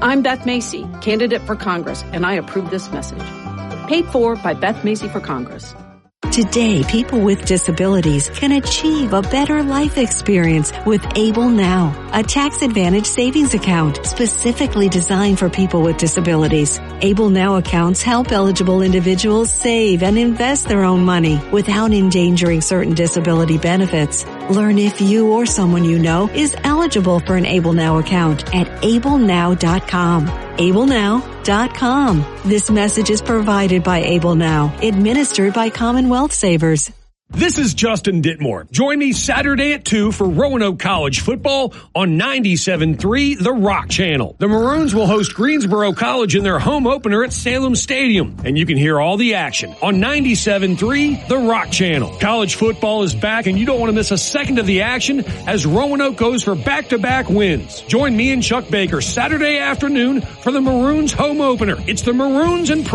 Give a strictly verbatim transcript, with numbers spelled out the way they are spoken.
I'm Beth Macy, candidate for Congress, and I approve this message. Paid for by Beth Macy for Congress. Today, people with disabilities can achieve a better life experience with Able Now, a tax-advantaged savings account specifically designed for people with disabilities. Able Now accounts help eligible individuals save and invest their own money without endangering certain disability benefits. Learn if you or someone you know is eligible for an Able Now account at able now dot com. able now dot com. This message is provided by Able Now, administered by Commonwealth Savers. This is Justin Ditmore. Join me Saturday at two for Roanoke College football on ninety-seven point three The Rock Channel. The Maroons will host Greensboro College in their home opener at Salem Stadium, and you can hear all the action on ninety-seven point three The Rock Channel. College football is back, and you don't want to miss a second of the action as Roanoke goes for back-to-back wins. Join me and Chuck Baker Saturday afternoon for the Maroons home opener. It's the Maroons and